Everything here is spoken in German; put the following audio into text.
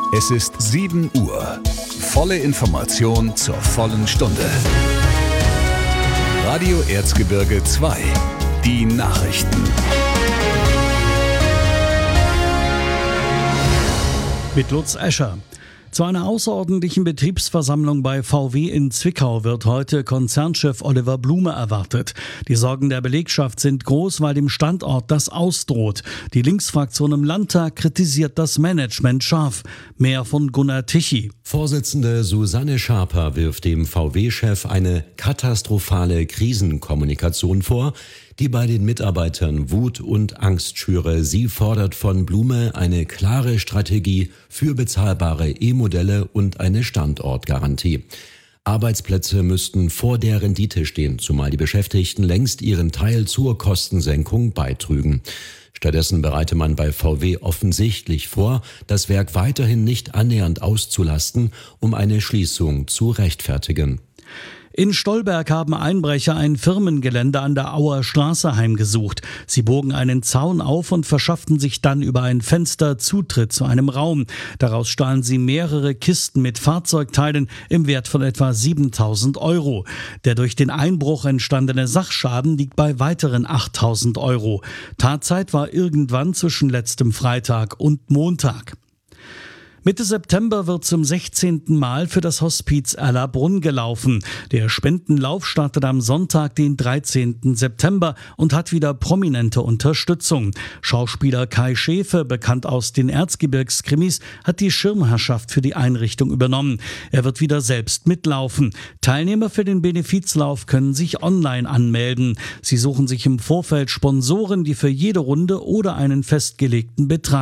Es ist 7 Uhr. Volle Information zur vollen Stunde. Radio Erzgebirge 2. Die Nachrichten. Mit Lutz Escher. Zu einer außerordentlichen Betriebsversammlung bei VW in Zwickau wird heute Konzernchef Oliver Blume erwartet. Die Sorgen der Belegschaft sind groß, weil dem Standort das ausdroht. Die Linksfraktion im Landtag kritisiert das Management scharf. Mehr von Gunnar Tichy. Vorsitzende Susanne Schaper wirft dem VW-Chef eine katastrophale Krisenkommunikation vor, die bei den Mitarbeitern Wut und Angst schüre. Sie fordert von Blume eine klare Strategie für bezahlbare E-Modelle und eine Standortgarantie. Arbeitsplätze müssten vor der Rendite stehen, zumal die Beschäftigten längst ihren Teil zur Kostensenkung beitrügen. Stattdessen bereite man bei VW offensichtlich vor, das Werk weiterhin nicht annähernd auszulasten, um eine Schließung zu rechtfertigen. In Stolberg haben Einbrecher ein Firmengelände an der Auer Straße heimgesucht. Sie bogen einen Zaun auf und verschafften sich dann über ein Fenster Zutritt zu einem Raum. Daraus stahlen sie mehrere Kisten mit Fahrzeugteilen im Wert von etwa 7.000 €. Der durch den Einbruch entstandene Sachschaden liegt bei weiteren 8.000 €. Tatzeit war irgendwann zwischen letztem Freitag und Montag. Mitte September wird zum 16. Mal für das Hospiz Erlabrunn gelaufen. Der Spendenlauf startet am Sonntag, den 13. September und hat wieder prominente Unterstützung. Schauspieler Kai Schäfe, bekannt aus den Erzgebirgskrimis, hat die Schirmherrschaft für die Einrichtung übernommen. Er wird wieder selbst mitlaufen. Teilnehmer für den Benefizlauf können sich online anmelden. Sie suchen sich im Vorfeld Sponsoren, die für jede Runde oder einen festgelegten Betrag